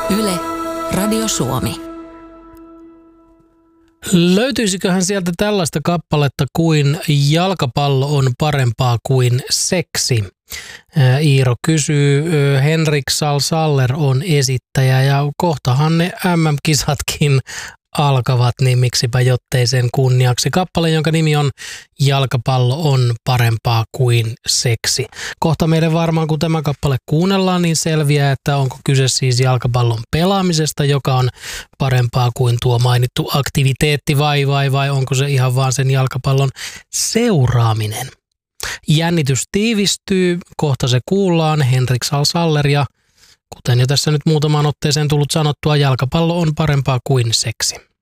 Yle, Radio Suomi. Löytyisiköhän sieltä tällaista kappaletta kuin jalkapallo on parempaa kuin seksi? Iiro kysyy, Henrik Saller on esittäjä ja kohtahan ne MM-kisatkin alkavat, niin miksipä jottei sen kunniaksi. Kappale, jonka nimi on Jalkapallo on parempaa kuin seksi. Kohta meille varmaan, kun tämä kappale kuunnellaan, niin selviää, että onko kyse siis jalkapallon pelaamisesta, joka on parempaa kuin tuo mainittu aktiviteetti vai onko se ihan vaan sen jalkapallon seuraaminen. Jännitys tiivistyy, kohta se kuullaan, Henrik Saller ja kuten jo tässä nyt muutamaan otteeseen tullut sanottua, jalkapallo on parempaa kuin seksi.